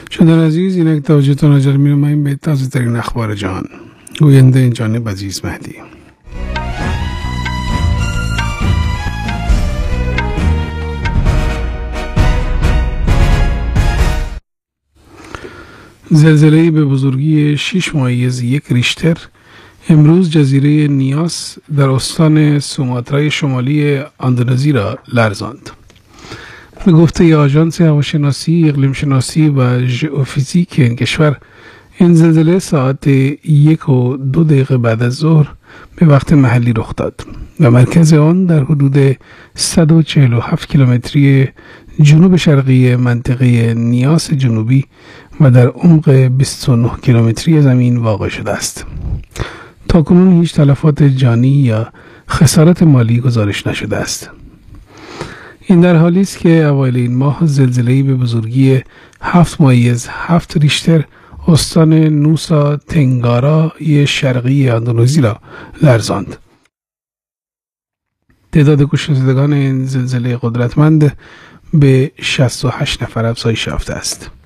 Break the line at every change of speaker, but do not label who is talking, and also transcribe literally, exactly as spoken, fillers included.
شنوندگان عزیز، اینک توجهتون را جلب می‌نماییم به تازه ترین اخبار جهان. گوینده این جانب عزیز مهدی. زلزله‌ای به بزرگی شش ممیز یک ریشتر امروز جزیره نیاس در استان سوماترای شمالی اندونزی را لرزاند. به گفته آژانس هواشناسی، اقلیم شناسی و ژئوفیزیک این کشور، این زلزله ساعت یک و دو دقیقه بعد از ظهر به وقت محلی رخ داد و مرکز آن در حدود صد و چهل و هفت کیلومتری جنوب شرقی منطقه نیاس جنوبی و در عمق بیست و نه کیلومتری زمین واقع شده است. تاکنون هیچ تلفات جانی یا خسارت مالی گزارش نشده است. این در حالی است که اوایل این ماه زلزله‌ای به بزرگی هفت ممیز هفت ریشتر استان نوسا تنگارای شرقی اندونزی را لرزاند. تعداد کشته شدگان این زلزله قدرتمند به شصت و هشت نفر افزایش یافته است.